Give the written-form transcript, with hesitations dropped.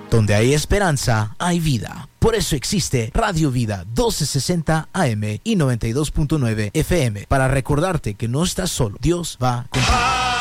Donde hay esperanza, hay vida. Por eso existe Radio Vida 1260 AM y 92.9 FM. Para recordarte que no estás solo. Dios va contigo.